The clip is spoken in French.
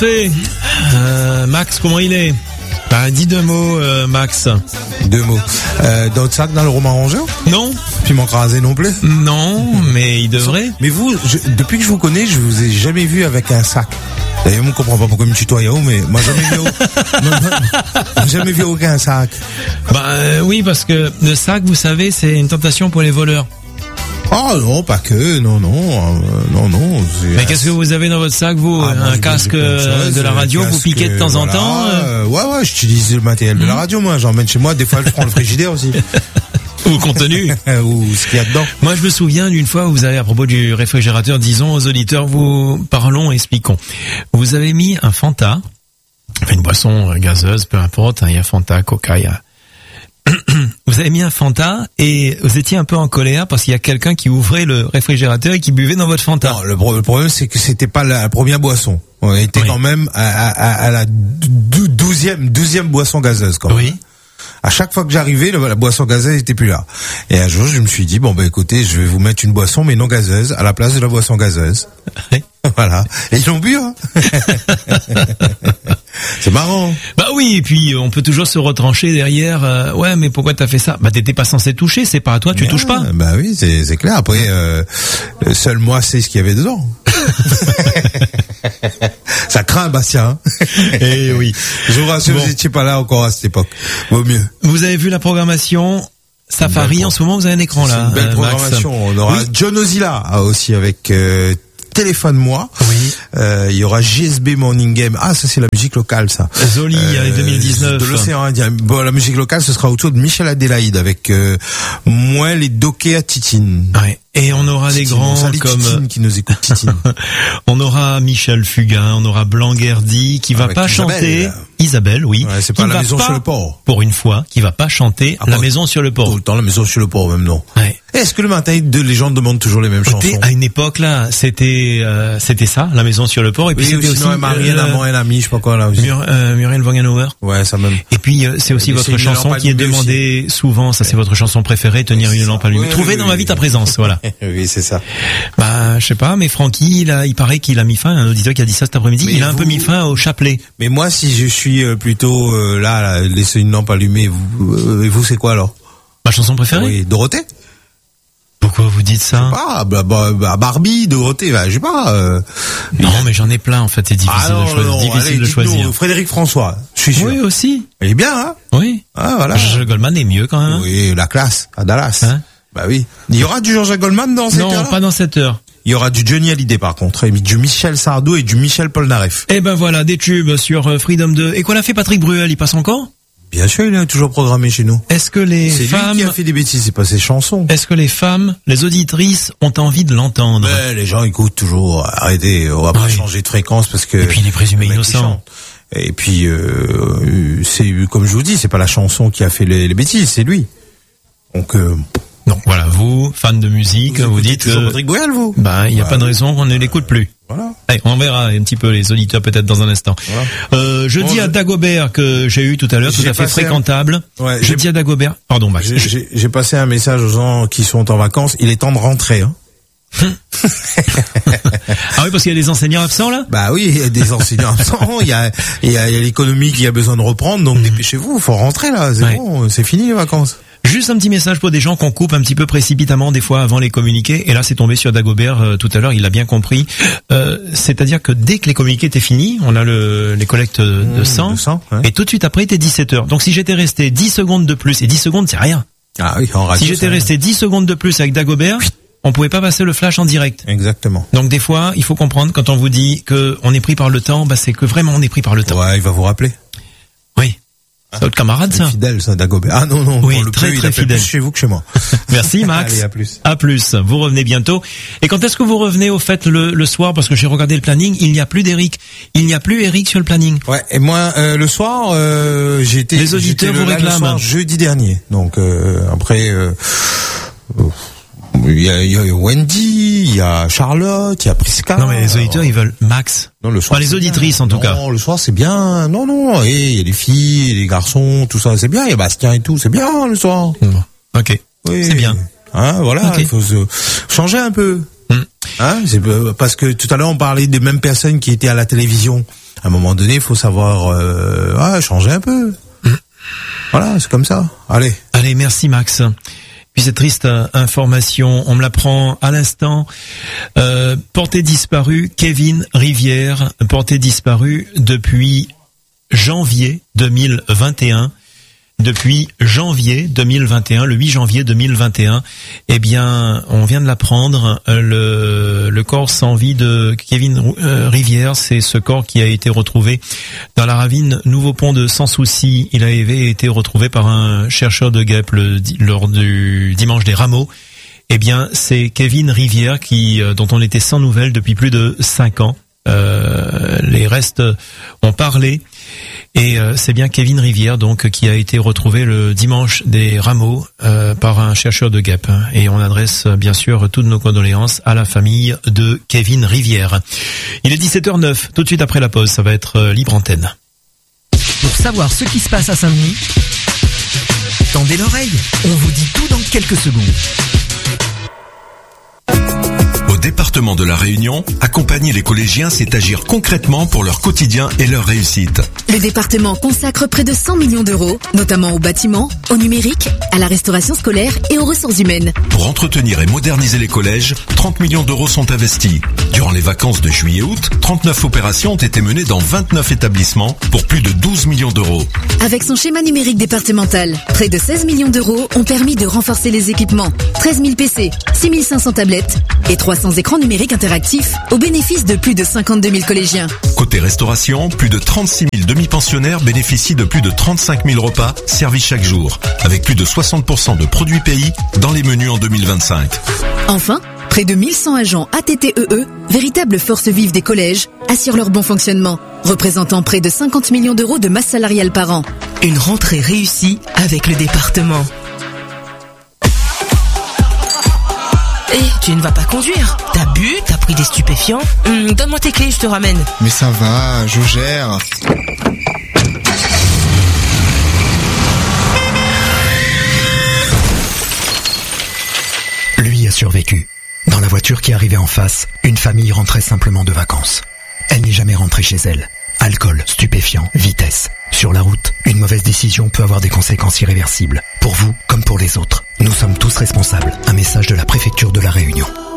P. Max, comment il est? Bah, dis 2 mots, Max. 2 mots. D'autres sacs dans le roman rangeur? Non. Puis mon crasé non plus? Non, mais il devrait. Mais vous, depuis que je vous connais, je vous ai jamais vu avec un sac. D'ailleurs, on comprend pas pourquoi me tutoie, mais moi jamais vu aucun sac. Bah oui, parce que le sac, vous savez, c'est une tentation pour les voleurs. Oh non, pas que, non. Mais qu'est-ce que vous avez dans votre sac, vous? Un casque de la radio, vous piquez de temps en temps? Ouais, j'utilise le matériel de la radio, moi. J'emmène chez moi, des fois je prends le frigidaire aussi. Ou contenu. Ou ce qu'il y a dedans. Moi, je me souviens d'une fois où vous avez, à propos du réfrigérateur, disons aux auditeurs, expliquons. Vous avez mis un Fanta, une boisson gazeuse, peu importe, il y a Fanta, Coca, vous avez mis un Fanta et vous étiez un peu en colère parce qu'il y a quelqu'un qui ouvrait le réfrigérateur et qui buvait dans votre Fanta. Non, le problème c'est que c'était pas la première boisson. On était quand même à la 12e boisson gazeuse quand même. Oui. À chaque fois que j'arrivais, la boisson gazeuse était plus là. Et un jour, je me suis dit, écoutez, je vais vous mettre une boisson, mais non gazeuse, à la place de la boisson gazeuse. Voilà. Et ils l'ont bu, hein. C'est marrant. Bah oui, et puis on peut toujours se retrancher derrière. Ouais, mais pourquoi t'as fait ça? Bah t'étais pas censé toucher, c'est pas à toi, tu touches pas. Bah oui, c'est clair. Après, seul moi sais ce qu'il y avait dedans. Ça craint, Bastien. Eh oui. Je vous rassure, vous n'étiez pas là encore à cette époque. Vaut mieux. Vous avez vu la programmation Safari en ce moment, vous avez un écran là. C'est une belle programmation. Max. On aura John Ozilla aussi avec Téléphone-moi. Oui. Il y aura JSB Morning Game. Ah, ça c'est la musique locale, ça. Zoli, 2019. De l'océan Indien. Bon, la musique locale, ce sera autour de Michel Adélaïde avec moi les dockés à Titine. Ouais. Et on aura des grands comme Titine qui nous écoute. Titine. On aura Michel Fugain, on aura Blanguerdi qui va pas chanter. Isabelle, oui. Ouais, c'est pas la maison sur le port. Pour une fois, qui va pas chanter la maison sur le port. Tout le temps la maison sur le port, même non. Ouais. Est-ce que le matin, les gens demandent toujours les mêmes chansons? À une époque là, c'était ça, la maison sur le port. Et puis c'était aussi Marielle Amant et l'ami, je sais pas quoi là aussi. Muriel Wangenauer. Ouais, ça même. Et puis c'est aussi votre chanson qui est demandée souvent. Ça c'est votre chanson préférée, tenir une lampe allumée. Trouver dans ma vie ta présence, voilà. Oui, c'est ça. Bah, je sais pas, mais Francky, il paraît qu'il a mis fin, un auditeur qui a dit ça cet après-midi, il a un peu mis fin au chapelet. Mais moi, si je suis plutôt là, laisser une lampe allumée, vous c'est quoi alors? Ma chanson préférée? Oui, Dorothée. Pourquoi vous dites ça? Je sais pas, Barbie, Dorothée, je sais pas. Non, mais j'en ai plein en fait, c'est difficile de choisir. Frédéric François, je suis sûr. Oui, aussi. Elle est bien, hein? Oui. Ah, voilà. Jean-Jacques Goldman est mieux quand même. Oui, la classe, à Dallas. Hein? Bah oui. Il y aura du Jean-Jacques Goldman dans cette heure? Non, pas dans cette heure. Il y aura du Johnny Hallyday par contre, et du Michel Sardou et du Michel Polnareff. Eh ben voilà, des tubes sur Freedom 2. Et quoi l'a fait Patrick Bruel, il passe encore? Bien sûr, il est toujours programmé chez nous. Est-ce que les femmes... C'est lui qui a fait des bêtises, c'est pas ses chansons. Est-ce que les femmes, les auditrices, ont envie de l'entendre? Les gens écoutent toujours. Arrêtez, on va pas changer de fréquence parce que... Et puis il est présumé innocent. Et puis, c'est comme je vous dis, c'est pas la chanson qui a fait les bêtises, c'est lui. Donc voilà, vous, fan de musique, vous dites que... Patrick Bruel, vous? Il n'y a pas de raison qu'on ne l'écoute plus. Voilà. Allez, on verra un petit peu les auditeurs peut-être dans un instant. Voilà. Je dis à Dagobert que j'ai eu tout à l'heure, tout à fait fréquentable. Je dis à Dagobert, pardon Max. J'ai passé un message aux gens qui sont en vacances, il est temps de rentrer, hein. Ah oui, parce qu'il y a des enseignants absents là? Bah oui, il y a des enseignants absents, il y a l'économie qui a besoin de reprendre, donc dépêchez-vous, faut rentrer là, c'est bon, c'est fini les vacances. Juste un petit message pour des gens qu'on coupe un petit peu précipitamment des fois avant les communiqués. Et là, c'est tombé sur Dagobert tout à l'heure, il a bien compris. C'est-à-dire que dès que les communiqués étaient finis, on a les collectes de sang, et tout de suite après, il était 17h. Donc si j'étais resté 10 secondes de plus, et 10 secondes, c'est rien. Ah oui, en radio, si j'étais resté 10 secondes de plus avec Dagobert, on pouvait pas passer le flash en direct. Exactement. Donc des fois, il faut comprendre quand on vous dit que on est pris par le temps, c'est que vraiment on est pris par le temps. Ouais, il va vous rappeler. Oui. C'est votre camarade, ça? Fidèle, ça, Dagobert. Ah non, oui, très fidèle. Plus chez vous que chez moi. Merci, Max. Allez, à plus. À plus. Vous revenez bientôt. Et quand est-ce que vous revenez au fait le soir? Parce que j'ai regardé le planning, il n'y a plus d'Eric. Il n'y a plus Eric sur le planning. Ouais, et moi, le soir, les auditeurs vous réclament. Le soir, jeudi dernier. Donc, après, il y a Wendy, il y a Charlotte, il y a Prisca. Non, mais les auditeurs, ils veulent Max. Non, le soir. Enfin, les auditrices, en tout cas. Non, le soir, c'est bien. Non. Et il y a les filles, les garçons, tout ça, c'est bien. Il y a Bastien et tout, c'est bien, le soir. Ok. Oui. C'est bien. Hein, voilà. Il faut changer un peu. Hein, c'est parce que tout à l'heure, on parlait des mêmes personnes qui étaient à la télévision À un moment donné, il faut savoir changer un peu. Voilà, c'est comme ça. Allez, merci Max. Puis cette triste information, on me l'apprend à l'instant, porté disparu, Kevin Rivière, porté disparu depuis janvier 2021. Depuis janvier 2021, le 8 janvier 2021, eh bien, on vient de l'apprendre, le corps sans vie de Kevin Rivière, c'est ce corps qui a été retrouvé dans la ravine Nouveau Pont de Sans Souci. Il avait été retrouvé par un chercheur de guêpes lors du dimanche des Rameaux. Eh bien, c'est Kevin Rivière dont on était sans nouvelles depuis plus de 5 ans. Les restes ont parlé. Et c'est bien Kevin Rivière donc qui a été retrouvé le dimanche des Rameaux par un chercheur de guêpes. Et on adresse bien sûr toutes nos condoléances à la famille de Kevin Rivière. Il est 17h09, tout de suite après la pause, ça va être libre antenne. Pour savoir ce qui se passe à Saint-Denis, tendez l'oreille, on vous dit tout dans quelques secondes. Au département de la Réunion, accompagner les collégiens, c'est agir concrètement pour leur quotidien et leur réussite. Le département consacre près de 100 millions d'euros, notamment au bâtiment, au numérique, à la restauration scolaire et aux ressources humaines. Pour entretenir et moderniser les collèges, 30 millions d'euros sont investis. Durant les vacances de juillet-août, 39 opérations ont été menées dans 29 établissements pour plus de 12 millions d'euros. Avec son schéma numérique départemental, près de 16 millions d'euros ont permis de renforcer les équipements. 13 000 PC, 6 500 tablettes et 300 écrans numériques interactifs au bénéfice de plus de 52 000 collégiens. Côté restauration, plus de 36 000 demi-pensionnaires bénéficient de plus de 35 000 repas servis chaque jour, avec plus de 60% de produits pays dans les menus en 2025. Enfin, près de 1100 agents ATTEE, véritables forces vives des collèges, assurent leur bon fonctionnement, représentant près de 50 millions d'euros de masse salariale par an. Une rentrée réussie avec le département. Tu ne vas pas conduire. T'as bu, t'as pris des stupéfiants. Donne-moi tes clés, je te ramène. Mais ça va, je gère. Lui a survécu. Dans la voiture qui arrivait en face, une famille rentrait simplement de vacances. Elle n'est jamais rentrée chez elle. Alcool, stupéfiants, vitesse. Sur la route, une mauvaise décision peut avoir des conséquences irréversibles. Pour vous comme pour les autres. Nous sommes tous responsables. Un message de la préfecture de la Réunion.